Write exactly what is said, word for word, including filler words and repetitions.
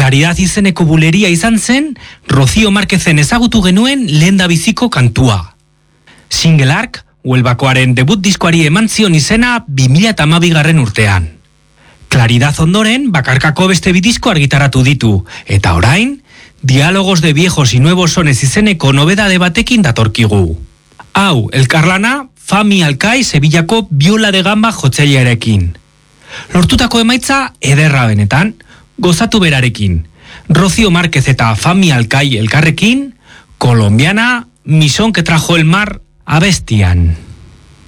Claridad izeneko buleria izan zen, Rocío Márquezen ezagutu genuen lehendabiziko kantua. Single Ark, Huelbakoaren debut diskoari eman zion izena bi mila hamabigarren urtean. Claridad ondoren, bakarkako beste bi disko argitaratu ditu, eta orain, Diálogos de viejos y nuevos sones izeneko nobedade batekin datorkigu. Hau, elkarlana, Fami Alkai Sevillako Viola de Gamba jotzailearekin. Lortutako emaitza ederra benetan, gozatu berarekin. Rocío Márquez eta Fami Alkai elkarrekin, Colombiana, Misón que trajo el mar abestian.